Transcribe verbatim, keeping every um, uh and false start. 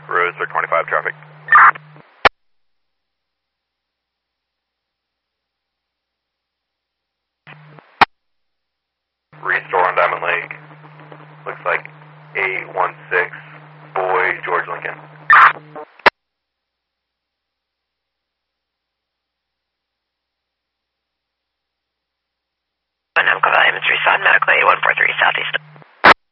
Roads are twenty-five traffic. Restore on Diamond Lake. Looks like eight one six, Boy, George Lincoln. Namco Volume three, Sun Medical eight one four three Southeast.